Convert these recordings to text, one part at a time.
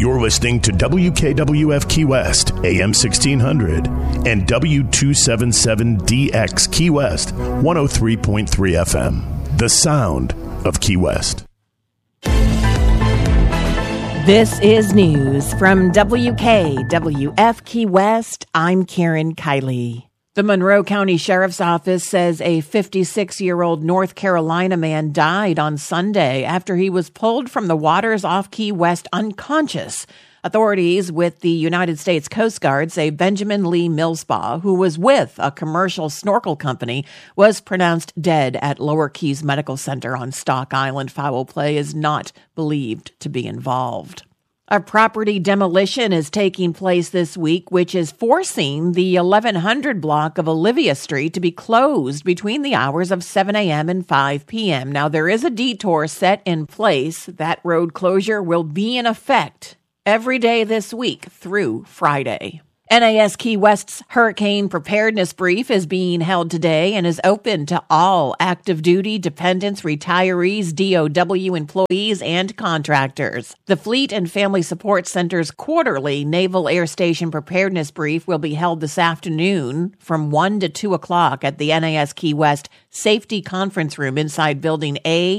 You're listening to WKWF Key West, AM 1600, and W277DX Key West, 103.3 FM. The sound of Key West. This is news from WKWF Key West. I'm Karen Kiley. The Monroe County Sheriff's Office says a 56-year-old North Carolina man died on Sunday after he was pulled from the waters off Key West unconscious. Authorities with the United States Coast Guard say Benjamin Lee Millspaugh, who was with a commercial snorkel company, was pronounced dead at Lower Keys Medical Center on Stock Island. Foul play is not believed to be involved. A property demolition is taking place this week, which is forcing the 1100 block of Olivia Street to be closed between the hours of 7 a.m. and 5 p.m. Now, there is a detour set in place. That road closure will be in effect every day this week through Friday. NAS Key West's Hurricane Preparedness Brief is being held today and is open to all active duty, dependents, retirees, DOW employees, and contractors. The Fleet and Family Support Center's quarterly Naval Air Station Preparedness Brief will be held this afternoon from 1 to 2 o'clock at the NAS Key West Safety Conference Room inside Building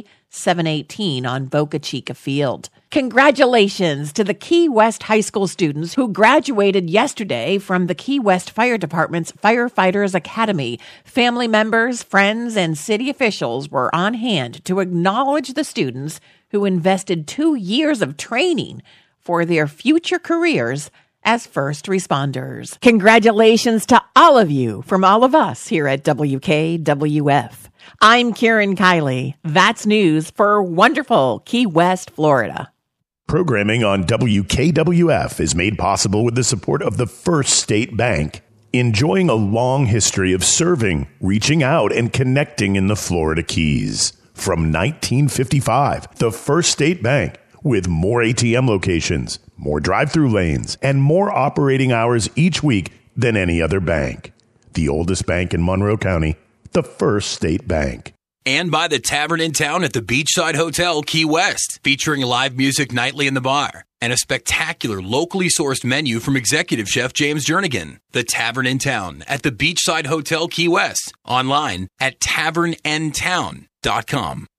A718 on Boca Chica Field. Congratulations to the Key West High School students who graduated yesterday from the Key West Fire Department's Firefighters Academy. Family members, friends, and city officials were on hand to acknowledge the students who invested 2 years of training for their future careers as first responders. Congratulations to all of you from all of us here at WKWF. I'm Karen Kiley. That's news for wonderful Key West, Florida. Programming on WKWF is made possible with the support of the First State Bank, enjoying a long history of serving, reaching out, and connecting in the Florida Keys. From 1955, the First State Bank, with more ATM locations, more drive-through lanes, and more operating hours each week than any other bank. The oldest bank in Monroe County, the First State Bank. And by the Tavern in Town at the Beachside Hotel, Key West, featuring live music nightly in the bar and a spectacular locally sourced menu from executive chef James Jernigan. The Tavern in Town at the Beachside Hotel, Key West, online at tavernandtown.com.